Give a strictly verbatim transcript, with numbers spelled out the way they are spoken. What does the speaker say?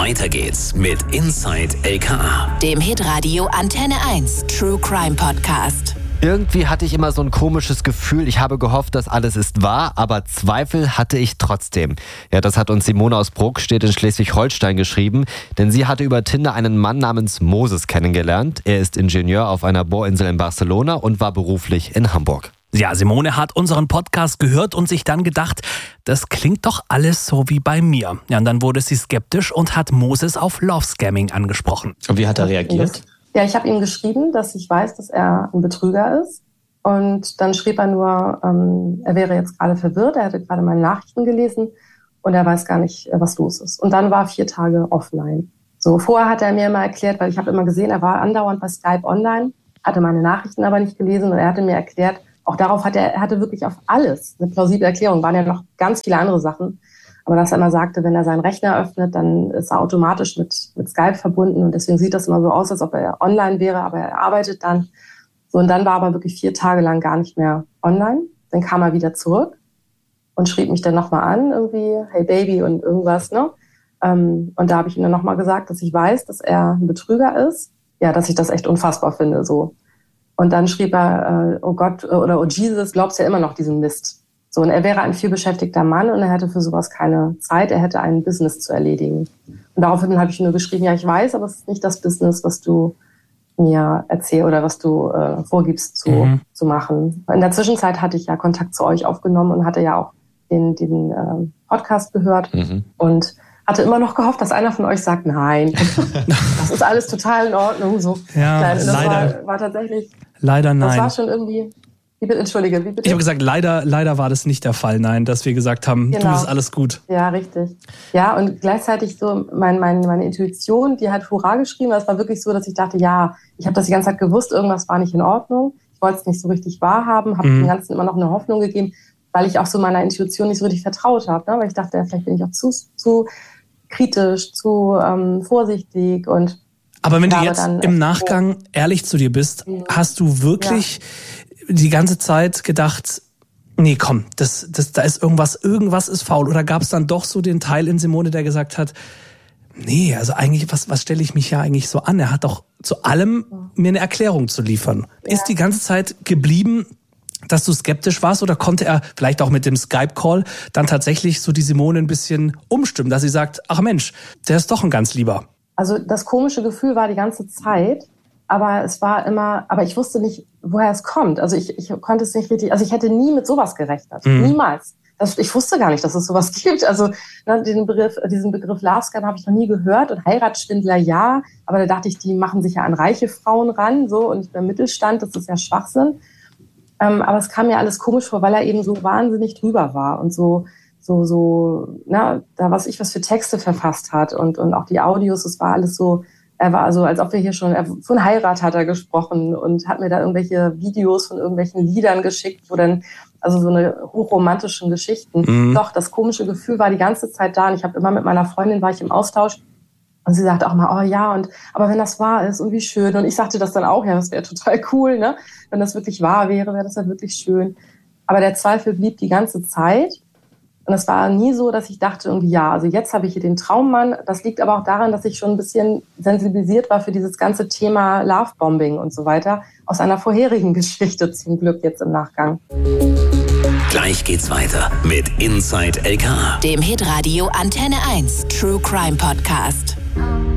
Weiter geht's mit Inside L K A, dem Hitradio Antenne eins True Crime Podcast. Irgendwie hatte ich immer so ein komisches Gefühl. Ich habe gehofft, dass alles ist wahr, aber Zweifel hatte ich trotzdem. Ja, das hat uns Simone aus Bruckstedt in Schleswig-Holstein geschrieben, denn sie hatte über Tinder einen Mann namens Moses kennengelernt. Er ist Ingenieur auf einer Bohrinsel in Barcelona und war beruflich in Hamburg. Ja, Simone hat unseren Podcast gehört und sich dann gedacht, das klingt doch alles so wie bei mir. Ja, und dann wurde sie skeptisch und hat Moses auf Love-Scamming angesprochen. Und wie hat er reagiert? Ja, ich habe ihm geschrieben, dass ich weiß, dass er ein Betrüger ist. Und dann schrieb er nur, ähm, er wäre jetzt gerade verwirrt, er hätte gerade meine Nachrichten gelesen und er weiß gar nicht, was los ist. Und dann war vier Tage offline. So, vorher hat er mir immer erklärt, weil ich habe immer gesehen, er war andauernd bei Skype online, hatte meine Nachrichten aber nicht gelesen und er hatte mir erklärt, auch darauf hat er, er hatte wirklich auf alles eine plausible Erklärung, waren ja noch ganz viele andere Sachen. Aber dass er immer sagte, wenn er seinen Rechner öffnet, dann ist er automatisch mit, mit Skype verbunden. Und deswegen sieht das immer so aus, als ob er online wäre, aber er arbeitet dann. So, und dann war er aber wirklich vier Tage lang gar nicht mehr online. Dann kam er wieder zurück und schrieb mich dann nochmal an, irgendwie, hey Baby und irgendwas, ne? Und da habe ich ihm dann nochmal gesagt, dass ich weiß, dass er ein Betrüger ist. Ja, dass ich das echt unfassbar finde, so. Und dann schrieb er, oh Gott, oder oh Jesus, glaubst ja immer noch diesen Mist. So, und er wäre ein vielbeschäftigter Mann und er hätte für sowas keine Zeit, er hätte ein Business zu erledigen. Und daraufhin habe ich nur geschrieben, ja, ich weiß, aber es ist nicht das Business, was du mir erzählst oder was du äh, vorgibst zu, mhm. zu machen. In der Zwischenzeit hatte ich ja Kontakt zu euch aufgenommen und hatte ja auch den, den äh, Podcast gehört mhm. und hatte immer noch gehofft, dass einer von euch sagt, nein, das ist alles total in Ordnung. So. Ja, Nein, das leider, war, war tatsächlich, leider nein. Das war schon irgendwie... Wie bitte, Entschuldige, wie bitte? Ich habe gesagt, leider, leider war das nicht der Fall, nein, dass wir gesagt haben, genau. Du, ist alles gut. Ja, richtig. Ja, und gleichzeitig so mein, mein, meine Intuition, die hat Hurra geschrieben. Es war wirklich so, dass ich dachte, ja, ich habe das die ganze Zeit gewusst, irgendwas war nicht in Ordnung. Ich wollte es nicht so richtig wahrhaben, habe mhm. dem Ganzen immer noch eine Hoffnung gegeben, weil ich auch so meiner Intuition nicht so richtig vertraut habe. Ne? Weil ich dachte, vielleicht bin ich auch zu, zu kritisch, zu ähm, vorsichtig und... Aber wenn du jetzt dann, im Nachgang oh, ehrlich zu dir bist, ja. hast du wirklich... Ja. die ganze Zeit gedacht, nee, komm, das, das, da ist irgendwas, irgendwas ist faul? Oder gab es dann doch so den Teil in Simone, der gesagt hat, nee, also eigentlich, was, was stelle ich mich ja eigentlich so an? Er hat doch zu allem mir eine Erklärung zu liefern. Ja. Ist die ganze Zeit geblieben, dass du skeptisch warst oder konnte er vielleicht auch mit dem Skype-Call dann tatsächlich so die Simone ein bisschen umstimmen, dass sie sagt, ach Mensch, der ist doch ein ganz Lieber? Also das komische Gefühl war die ganze Zeit, aber es war immer, aber ich wusste nicht, woher es kommt. Also ich, ich konnte es nicht richtig, also ich hätte nie mit sowas gerechnet. Mhm. Niemals. Das, ich wusste gar nicht, dass es sowas gibt. Also ne, den Begriff, diesen Begriff Love-Scam habe ich noch nie gehört und Heiratsschwindler ja. Aber da dachte ich, die machen sich ja an reiche Frauen ran, so, und nicht beim Mittelstand, das ist ja Schwachsinn. Ähm, aber es kam mir alles komisch vor, weil er eben so wahnsinnig drüber war und so, so, so, na, da was ich was für Texte verfasst hat und, und auch die Audios, es war alles so. Er war also, als ob wir hier schon, von Heirat hat er gesprochen und hat mir da irgendwelche Videos von irgendwelchen Liedern geschickt, wo dann, also so eine hochromantischen Geschichten. Mhm. Doch, das komische Gefühl war die ganze Zeit da und ich habe immer mit meiner Freundin, war ich im Austausch und sie sagte auch mal, oh ja, und aber wenn das wahr ist und wie schön. Und ich sagte das dann auch, ja, das wäre total cool, ne? Wenn das wirklich wahr wäre, wäre das ja wirklich schön. Aber der Zweifel blieb die ganze Zeit. Und es war nie so, dass ich dachte, irgendwie, ja, also jetzt habe ich hier den Traummann. Das liegt aber auch daran, dass ich schon ein bisschen sensibilisiert war für dieses ganze Thema Lovebombing und so weiter. Aus einer vorherigen Geschichte zum Glück jetzt im Nachgang. Gleich geht's weiter mit Inside L K A, dem Hitradio Antenne eins True Crime Podcast.